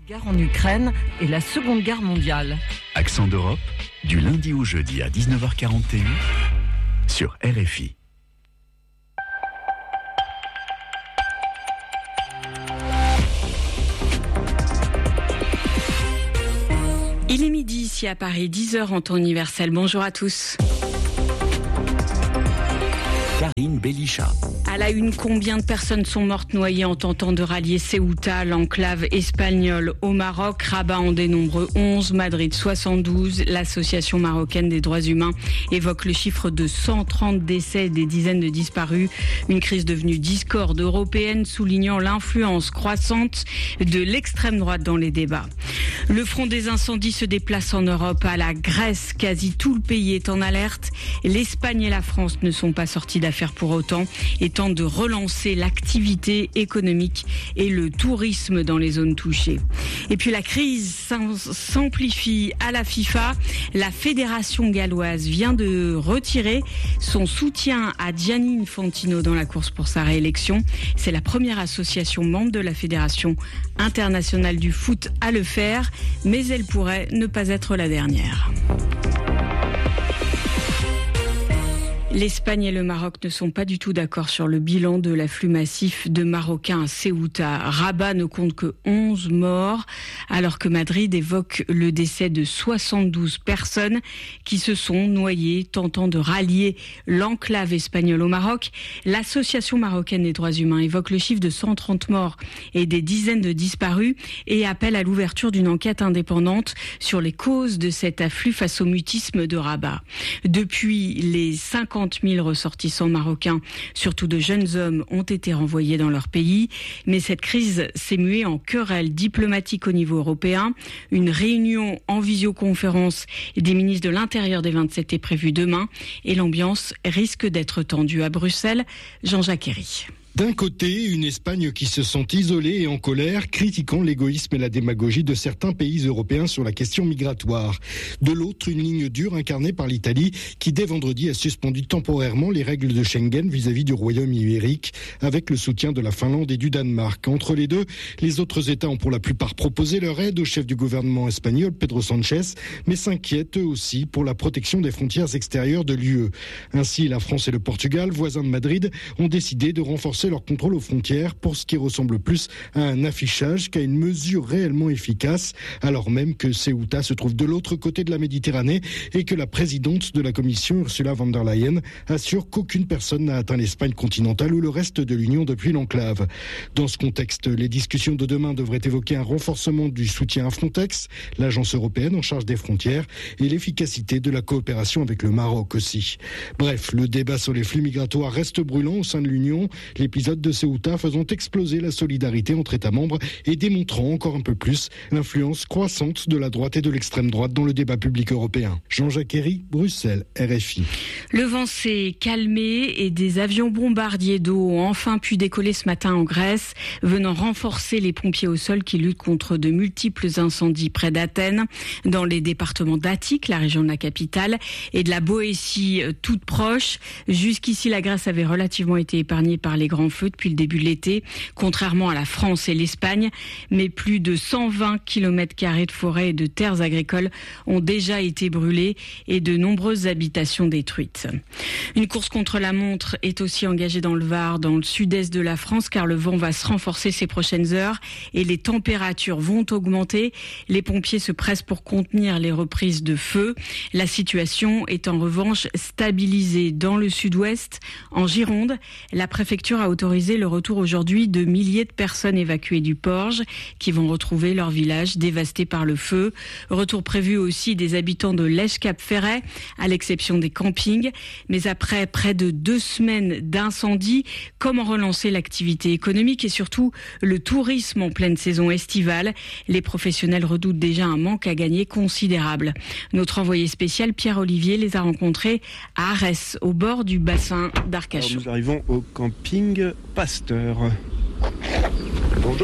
Guerre en Ukraine et la Seconde Guerre mondiale. Accent d'Europe, du lundi au jeudi à 19h41 sur RFI. Il est midi ici à Paris, 10h en temps universel. Bonjour à tous. Karine Belichat. À la une, combien de personnes sont mortes noyées en tentant de rallier Ceuta, l'enclave espagnole au Maroc? Rabat en dénombre 11, Madrid 72. L'association marocaine des droits humains évoque le chiffre de 130 décès et des dizaines de disparus. Une crise devenue discorde européenne, soulignant l'influence croissante de l'extrême droite dans les débats. Le front des incendies se déplace en Europe. À la Grèce, quasi tout le pays est en alerte. L'Espagne et la France ne sont pas sortis d'affaire pour autant et tentent de relancer l'activité économique et le tourisme dans les zones touchées. Et puis la crise s'amplifie à la FIFA. La fédération galloise vient de retirer son soutien à Gianni Infantino dans la course pour sa réélection. C'est la première association membre de la Fédération internationale du foot à le faire, mais elle pourrait ne pas être la dernière. L'Espagne et le Maroc ne sont pas du tout d'accord sur le bilan de l'afflux massif de Marocains à Ceuta. Rabat ne compte que 11 morts, alors que Madrid évoque le décès de 72 personnes qui se sont noyées tentant de rallier l'enclave espagnole au Maroc. L'Association marocaine des droits humains évoque le chiffre de 130 morts et des dizaines de disparus et appelle à l'ouverture d'une enquête indépendante sur les causes de cet afflux face au mutisme de Rabat. Depuis, les 50 000 ressortissants marocains, surtout de jeunes hommes, ont été renvoyés dans leur pays. Mais cette crise s'est muée en querelle diplomatique au niveau européen. Une réunion en visioconférence des ministres de l'Intérieur des 27 est prévue demain et l'ambiance risque d'être tendue à Bruxelles. Jean-Jacques Herry. D'un côté, une Espagne qui se sent isolée et en colère, critiquant l'égoïsme et la démagogie de certains pays européens sur la question migratoire. De l'autre, une ligne dure incarnée par l'Italie qui, dès vendredi, a suspendu temporairement les règles de Schengen vis-à-vis du Royaume ibérique, avec le soutien de la Finlande et du Danemark. Entre les deux, les autres États ont pour la plupart proposé leur aide au chef du gouvernement espagnol, Pedro Sánchez, mais s'inquiètent eux aussi pour la protection des frontières extérieures de l'UE. Ainsi, la France et le Portugal, voisins de Madrid, ont décidé de renforcer leur contrôle aux frontières pour ce qui ressemble plus à un affichage qu'à une mesure réellement efficace, alors même que Ceuta se trouve de l'autre côté de la Méditerranée et que la présidente de la Commission, Ursula von der Leyen, assure qu'aucune personne n'a atteint l'Espagne continentale ou le reste de l'Union depuis l'enclave. Dans ce contexte, les discussions de demain devraient évoquer un renforcement du soutien à Frontex, l'agence européenne en charge des frontières, et l'efficacité de la coopération avec le Maroc aussi. Bref, le débat sur les flux migratoires reste brûlant au sein de l'Union. L'épisode de Ceuta faisant exploser la solidarité entre États membres et démontrant encore un peu plus l'influence croissante de la droite et de l'extrême droite dans le débat public européen. Jean-Jacques Herry, Bruxelles, RFI. Le vent s'est calmé et des avions bombardiers d'eau ont enfin pu décoller ce matin en Grèce, venant renforcer les pompiers au sol qui luttent contre de multiples incendies près d'Athènes, dans les départements d'Attique, la région de la capitale, et de la Boétie, toute proche. Jusqu'ici, la Grèce avait relativement été épargnée par les grands feux depuis le début de l'été, contrairement à la France et l'Espagne. Mais plus de 120 km² de forêts et de terres agricoles ont déjà été brûlées et de nombreuses habitations détruites. Une course contre la montre est aussi engagée dans le Var, dans le sud-est de la France, car le vent va se renforcer ces prochaines heures et les températures vont augmenter. Les pompiers se pressent pour contenir les reprises de feu. La situation est en revanche stabilisée dans le sud-ouest. En Gironde, la préfecture a autorisé le retour aujourd'hui de milliers de personnes évacuées du Porge qui vont retrouver leur village dévasté par le feu. Retour prévu aussi des habitants de Lège-Cap-Ferret, à l'exception des campings. Mais après près de 2 semaines d'incendie, comment relancer l'activité économique et surtout le tourisme en pleine saison estivale? Les professionnels redoutent déjà un manque à gagner considérable. Notre envoyé spécial Pierre Olivier les a rencontrés à Arès, au bord du bassin d'Arcachon. Nous arrivons au camping Pasteur. Bonjour.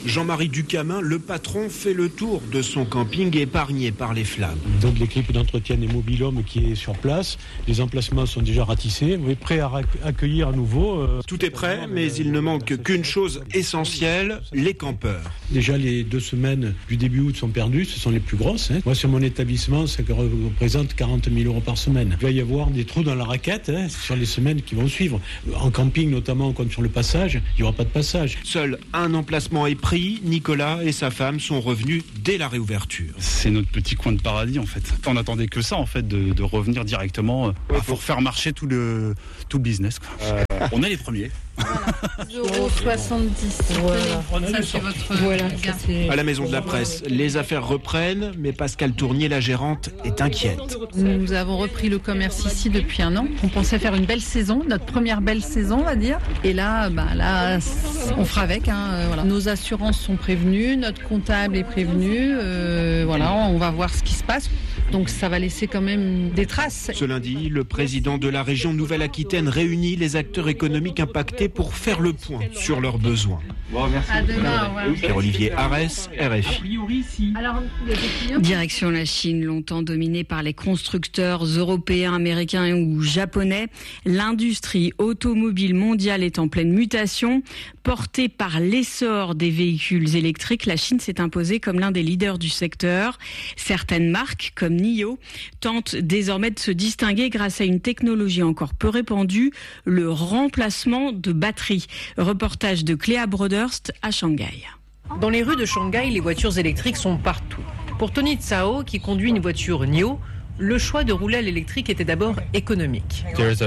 Jean-Marie Ducamin, le patron, fait le tour de son camping épargné par les flammes. Donc l'équipe d'entretien des mobil-hommes qui est sur place, les emplacements sont déjà ratissés, on est prêt à accueillir à nouveau. Tout est prêt, mais il ne manque qu'une chose essentielle, les campeurs. Déjà les 2 semaines du début août sont perdues, ce sont les plus grosses. Moi sur mon établissement, ça représente 40 000 € par semaine. Il va y avoir des trous dans la raquette sur les semaines qui vont suivre. En camping notamment, comme sur le passage, il n'y aura pas de passage. Seul un emplacement est pris, Nicolas et sa femme sont revenus dès la réouverture. C'est notre petit coin de paradis en fait. On n'attendait que ça en fait, de revenir directement pour faire marcher tout le business. On est les premiers. Voilà. 2,70 €. Ça, c'est votre À la Maison de la Presse, les affaires reprennent, mais Pascal Tournier, la gérante, est inquiète. Nous avons repris le commerce ici depuis 1 an. On pensait faire une belle saison, notre première belle saison, on va dire. Et là, on fera avec. Voilà. Nos assurances sont prévenues, notre comptable est prévenu. Voilà, on va voir ce qui se passe. Donc ça va laisser quand même des traces. Ce lundi, le président de la région Nouvelle-Aquitaine réunit les acteurs économiques impactés pour faire le point sur leurs besoins. À demain. Pierre-Olivier Arès, RFI. Direction la Chine, longtemps dominée par les constructeurs européens, américains ou japonais. L'industrie automobile mondiale est en pleine mutation. Portée par l'essor des véhicules électriques, la Chine s'est imposée comme l'un des leaders du secteur. Certaines marques, comme NIO, tentent désormais de se distinguer grâce à une technologie encore peu répandue, le remplacement de batteries. Reportage de Cléa Broderst à Shanghai. Dans les rues de Shanghai, les voitures électriques sont partout. Pour Tony Tsao, qui conduit une voiture NIO, le choix de rouler à l'électrique était d'abord économique.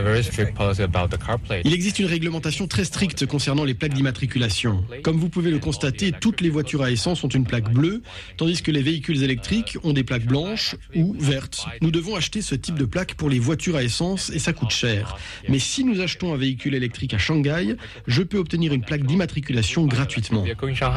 Il existe une réglementation très stricte concernant les plaques d'immatriculation. Comme vous pouvez le constater, toutes les voitures à essence ont une plaque bleue, tandis que les véhicules électriques ont des plaques blanches ou vertes. Nous devons acheter ce type de plaque pour les voitures à essence et ça coûte cher. Mais si nous achetons un véhicule électrique à Shanghai, je peux obtenir une plaque d'immatriculation gratuitement.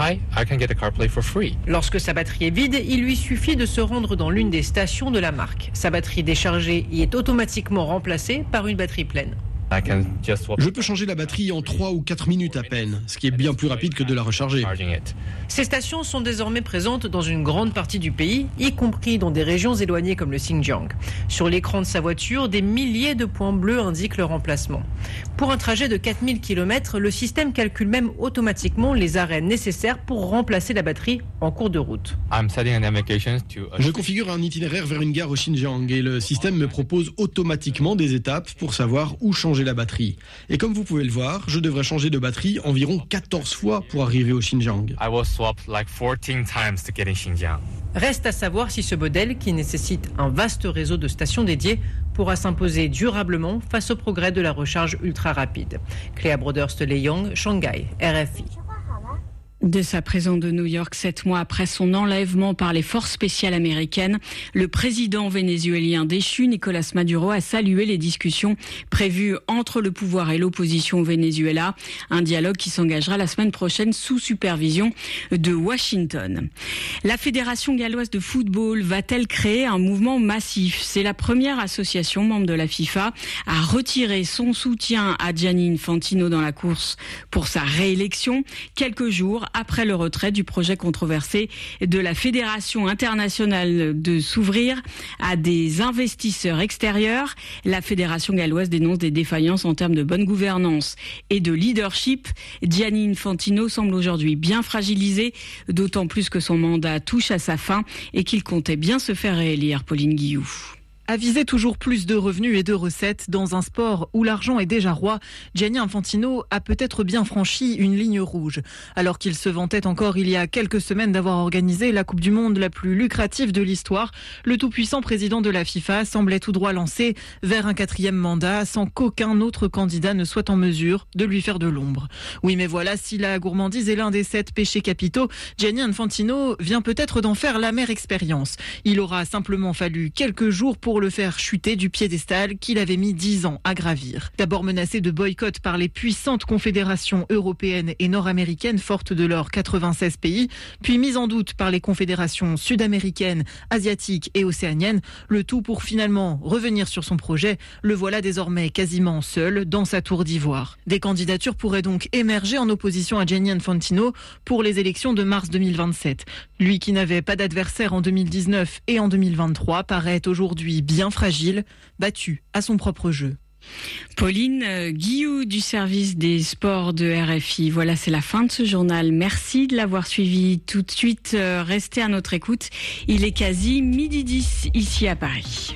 Lorsque sa batterie est vide, il lui suffit de se rendre dans l'une des stations de la marque. Sa batterie déchargée y est automatiquement remplacée par une batterie pleine. Je peux changer la batterie en 3 ou 4 minutes à peine, ce qui est bien plus rapide que de la recharger. Ces stations sont désormais présentes dans une grande partie du pays, y compris dans des régions éloignées comme le Xinjiang. Sur l'écran de sa voiture, des milliers de points bleus indiquent le remplacement. Pour un trajet de 4000 km, le système calcule même automatiquement les arrêts nécessaires pour remplacer la batterie en cours de route. Je configure un itinéraire vers une gare au Xinjiang et le système me propose automatiquement des étapes pour savoir où changer la batterie. Et comme vous pouvez le voir, je devrais changer de batterie environ 14 fois pour arriver au Xinjiang. Reste à savoir si ce modèle, qui nécessite un vaste réseau de stations dédiées, pourra s'imposer durablement face au progrès de la recharge ultra rapide. Cléa Broderst-Leyong, Shanghai, RFI. De sa prison de New York, 7 mois après son enlèvement par les forces spéciales américaines, le président vénézuélien déchu, Nicolás Maduro, a salué les discussions prévues entre le pouvoir et l'opposition au Venezuela. Un dialogue qui s'engagera la semaine prochaine sous supervision de Washington. La Fédération galloise de football va-t-elle créer un mouvement massif? C'est la première association membre de la FIFA à retirer son soutien à Gianni Infantino dans la course pour sa réélection, quelques jours après le retrait du projet controversé de la Fédération internationale de s'ouvrir à des investisseurs extérieurs. La Fédération galloise dénonce des défaillances en termes de bonne gouvernance et de leadership. Gianni Infantino semble aujourd'hui bien fragilisé, d'autant plus que son mandat touche à sa fin et qu'il comptait bien se faire réélire. Pauline Guillou. À viser toujours plus de revenus et de recettes dans un sport où l'argent est déjà roi, Gianni Infantino a peut-être bien franchi une ligne rouge. Alors qu'il se vantait encore il y a quelques semaines d'avoir organisé la Coupe du Monde la plus lucrative de l'histoire, le tout-puissant président de la FIFA semblait tout droit lancé vers un 4e mandat sans qu'aucun autre candidat ne soit en mesure de lui faire de l'ombre. Oui, mais voilà, si la gourmandise est l'un des 7 péchés capitaux, Gianni Infantino vient peut-être d'en faire l'amère expérience. Il aura simplement fallu quelques jours pour pour le faire chuter du piédestal qu'il avait mis 10 ans à gravir. D'abord menacé de boycott par les puissantes confédérations européennes et nord-américaines fortes de leurs 96 pays, puis mis en doute par les confédérations sud-américaines, asiatiques et océaniennes, le tout pour finalement revenir sur son projet, le voilà désormais quasiment seul dans sa tour d'ivoire. Des candidatures pourraient donc émerger en opposition à Gianni Infantino pour les élections de mars 2027. Lui qui n'avait pas d'adversaire en 2019 et en 2023 paraît aujourd'hui bien fragile, battu à son propre jeu. Pauline Guillou du service des sports de RFI. Voilà, c'est la fin de ce journal. Merci de l'avoir suivi. Tout de suite, restez à notre écoute. Il est quasi 12h10 ici à Paris.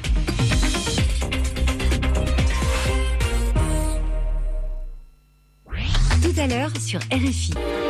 Tout à l'heure sur RFI.